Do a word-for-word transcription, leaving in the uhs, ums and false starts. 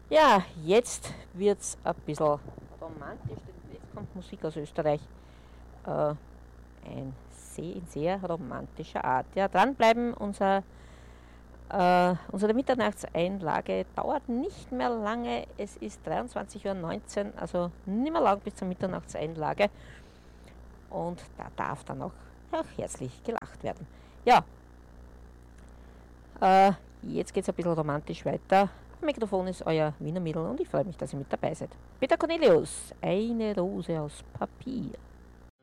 Ja, jetzt wird's ein bisschen romantisch, denn jetzt kommt Musik aus Österreich. Äh, ein sehr, in sehr romantischer Art. Ja, dranbleiben, unser, äh, unsere Mitternachtseinlage dauert nicht mehr lange. Es ist dreiundzwanzig Uhr neunzehn, also nicht mehr lang bis zur Mitternachtseinlage. Und da darf dann auch ja, herzlich gelacht werden. Ja, äh, jetzt geht's ein bisschen romantisch weiter. Am Mikrofon ist euer Wiener Mädel und ich freue mich, dass ihr mit dabei seid. Peter Cornelius, eine Rose aus Papier.